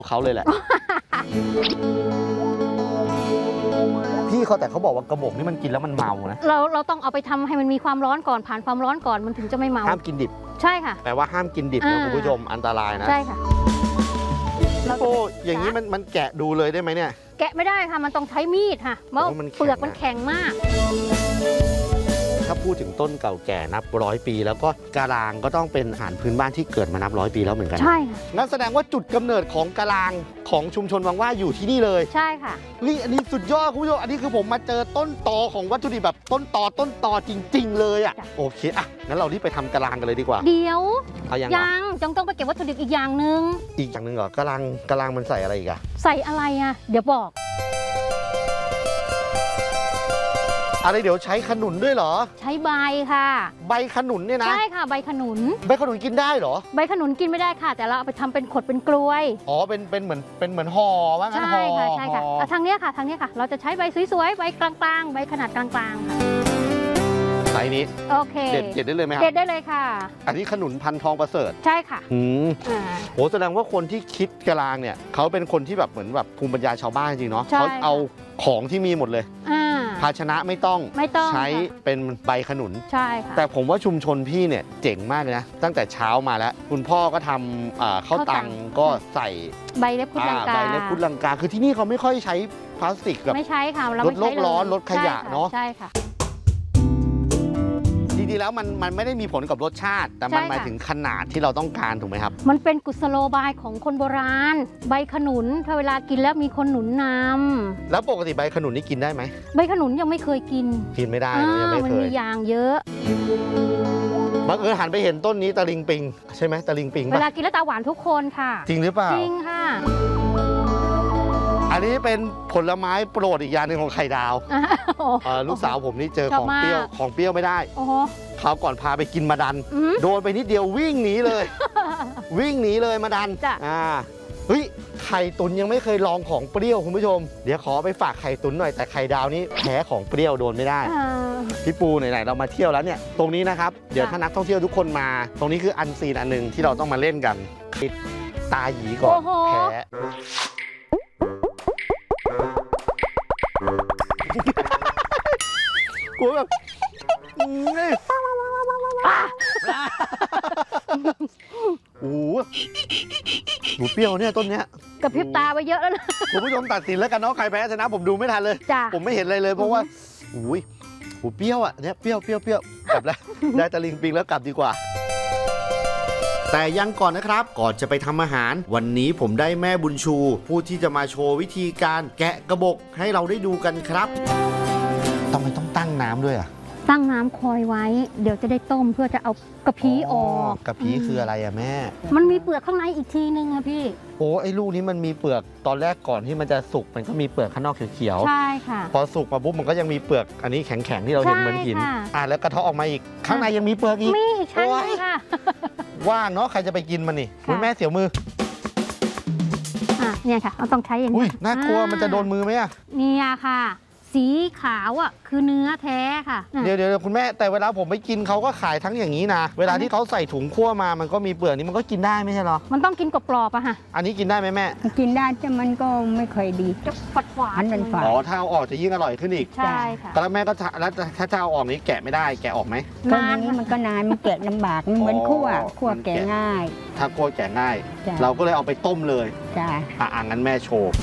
เขาเลยแหละ พี่เขาแต่เขาบอกว่ากระบอกนี่มันกินแล้วมันเมานะเราต้องเอาไปทำให้มันมีความร้อนก่อนผ่านความร้อนก่อนมันถึงจะไม่เมาห้ามกินดิบใช่ค่ะแปลว่าห้ามกินดิบนะคุณผู้ชมอันตรายนะใช่ค่ะโอ้อย่างนี้มันแกะดูเลยได้ไหมเนี่ยแกะไม่ได้ค่ะมันต้องใช้มีดค่ะเพราะเปลือกมันแข็งมากถ้าพูดถึงต้นเก่าแก่นับ100 ปีแล้วก็กะลางก็ต้องเป็นอาหารพื้นบ้านที่เกิดมานับ100 ปีแล้วเหมือนกันใช่ค่ะนั่นแสดงว่าจุดกำเนิดของกะลางของชุมชนวังว่าอยู่ที่นี่เลยใช่ค่ะนี่อันนี้สุดยอดคุณผู้ชมอันนี้คือผมมาเจอต้นตอของวัตถุดิบแบบต้นตอจริงๆเลยอ่ะโอเคอ่ะงั้นเรารีบไปทำกะลางกันเลยดีกว่าเดี๋ยวยังต้องไปเก็บวัตถุดิบอีกอย่างหนึ่งเหรอกะลางมันใส่อะไรอีกอะใส่อะไรอะเดี๋ยวบอกอะไรเดี๋ยวใช้ขนุนด้วยเหรอใช้ใบค่ะใบขนุนเนี่ยนะใช่ค่ะใบขนุนกินได้เหรอใบขนุนกินไม่ได้ค่ะแต่เราเอาไปทำเป็นขดเป็นกลวยอ๋อเป็นเหมือนห่อว่างั้นห่อใช่ค่ะทางเนี้ยค่ะเราจะใช้ใบสวยๆใบกลางๆใบขนาดกลางๆค่ะไซส์นี้โอเคเด็ดได้เลยไหมครับเด็ดได้เลยค่ะอันนี้ขนุนพันทองประเสริฐใช่ค่ะโหแสดงว่าคนที่คิดกะลางเนี่ยเขาเป็นคนที่แบบเหมือนแบบภูมิปัญญาชาวบ้านจริงเนาะเขาเอาของที่มีหมดเลยภาชนะไม่ต้องใช้เป็นใบขนุนใช่ค่ะแต่ผมว่าชุมชนพี่เนี่ยเจ๋งมากเลยนะตั้งแต่เช้ามาแล้วคุณพ่อก็ทำข้าวตังก็ใส่ใบเล็บคุดลังกาคือที่นี่เขาไม่ค่อยใช้พลาสติกแบบไม่ใช้ค่ะลดโลกร้อนลดขยะเนาะใช่ค่ะจริงๆแล้วมันไม่ได้มีผลกับรสชาติแต่มันหมายถึงขนาดที่เราต้องการถูกไหมครับมันเป็นกุศโลบายของคนโบราณใบขนุนถ้าเวลากินแล้วมีคนหนุนนำแล้วปกติใบขนุนนี่กินได้ไหมใบขนุนยังไม่เคยกินไม่ได้ยังไม่เคยมันมียางเยอะบังเอิญหันไปเห็นต้นนี้ตะลิงปิงใช่ไหมตะลิงปิงเวลากินแล้วตาหวานทุกคนค่ะจริงหรือเปล่าจริงค่ะอันนี้เป็นผลไม้โปรดอีกอย่างหนึ่งของไข่ดาวลูกสาวผมนี่เจอของเปรี้ยวไม่ได้คราวก่อนพาไปกินมาดันโดนไปนิดเดียววิ่งหนีเลยมาดันเฮ้ยไข่ตุ๋นยังไม่เคยลองของเปรี้ยวคุณผู้ชมเดี๋ยวขอไปฝากไข่ตุ๋นหน่อยแต่ไข่ดาวนี่แพ้ของเปรี้ยวโดนไม่ได้พี่ปูไหนๆเรามาเที่ยวแล้วเนี่ยตรงนี้นะครับเดี๋ยวถ้านักท่องเที่ยวทุกคนมาตรงนี้คืออันซีนอันหนึ่งที่เราต้องมาเล่นกันตาหยีก่อนแพ้กูแบบโอ้โหเปรี้ยวเนี่ยต้นเนี้ยกระพริบตาไปเยอะแล้วนะคุณผู้ชมตัดสินแล้วกันเนาะใครแพ้ชนะผมดูไม่ทันเลยผมไม่เห็นอะไรเลยเพราะว่าอุ้ยเปรี้ยวอ่ะเนี่ยเปรี้ยวกลับแล้วได้ตะลิงปิงแล้วกลับดีกว่าแต่ยังก่อนนะครับก่อนจะไปทำอาหารวันนี้ผมได้แม่บุญชูผู้ที่จะมาโชว์วิธีการแกะกระบอกให้เราได้ดูกันครับทำไมต้องตั้งน้ำด้วยอ่ะตั้งน้ำคอยไว้เดี๋ยวจะได้ต้มเพื่อจะเอากระพี้ออกกระพี้คืออะไรอะแม่มันมีเปลือกข้างในอีกทีนึงอะพี่โอ้ไอ้ลูกนี้มันมีเปลือกตอนแรกก่อนที่มันจะสุกมันก็มีเปลือกข้างนอกเขียวๆใช่ค่ะพอสุกมาปุ๊บมันก็ยังมีเปลือกอันนี้แข็งๆที่เราเห็นเหมือนหินแล้วกระเทาะออกมาอีกข้างในยังมีเปลือกอีกมีอีกชั้นนึงค่ะว่างเนาะใครจะไปกินมันนี่คุณแม่เสียวมือเนี่ยค่ะเราต้องใช้อย่างนี้น่ากลัวมันจะโดนมือไหมอะเนี่ยค่ะสีขาวอ่ะคือเนื้อแท้ค่ะเดี๋ยวคุณแม่แต่เวลาผมไปกินเขาก็ขายทั้งอย่างนี้นะเวลาที่เขาใส่ถุงคั่วมามันก็มีเปลือกนี่มันก็กินได้ไม่ใช่หรอมันต้องกินกรอบๆอะค่ะอันนี้กินได้ไหมแม่กินได้แต่มันก็ไม่ค่อยดีจะฝาดมันฝาดถ้าเอาออกจะยิ่งอร่อยขึ้นอีกใช่ค่ะแล้วแม่ก็แล้วถ้าจะเอาออกนี้แกะไม่ได้แกะออกไหมก็นี้มันก็นานมันแกะลำบากเหมือนคั่วแกะง่ายถ้าคั่วแกะง่ายเราก็เลยเอาไปต้มเลยจ้างั้นแม่โชว์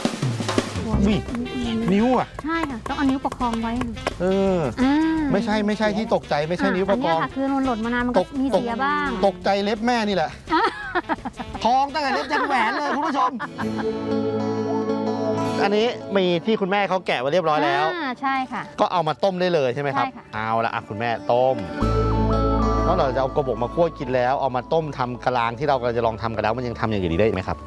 นิ้วอ่ะใช่ค่ะต้องเอานิ้วประคองไว้ไม่ใช่ที่ตกใจไม่ใช่นิ้วประคองคือมันหล่นมานานมันก็มีเสียบ้างตกใจเล็บแม่นี่แหละทองตั้งแต่เล็บยันแหวนเลยคุณผู้ชมอันนี้มีที่คุณแม่เขาแกะไว้เรียบร้อยแล้วใช่ค่ะก็เอามาต้มได้เลยใช่ไหมครับเอาละคุณแม่ต้มแล้วเราจะเอากระบอกมาคั่วกินแล้วเอามาต้มทำกะลางที่เรากำลังจะลองทำกันแล้วมันยังทำอย่างอื่นได้ไหมครับ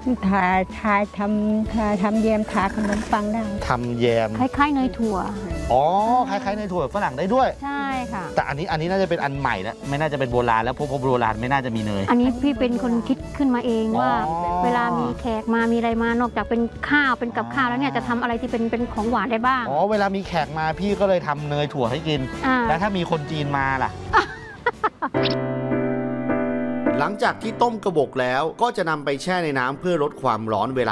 ทำแยมทาขนมปังได้ทำแยมคล้ายๆเนยถั่วคล้ายๆเนยถั่วฝรั่งได้ด้วยใช่ค่ะแต่อันนี้น่าจะเป็นอันใหม่แล้วไม่น่าจะเป็นโบราณแล้วเพราะโบราณไม่น่าจะมีเนยอันนี้พี่เป็นคนคิดขึ้นมาเองว่าเวลามีแขกมามีอะไรมานอกจากเป็นข้าวเป็นกับข้าวแล้วเนี่ยจะทำอะไรที่เป็นของหวานได้บ้างเวลามีแขกมาพี่ก็เลยทำเนยถั่วให้กินแล้วถ้ามีคนจีนมาล่ะหลังจากที่ต้มกระบอกแล้วก็จะนำไปแช่ในน้ำเพื่อลดความร้อนเวลา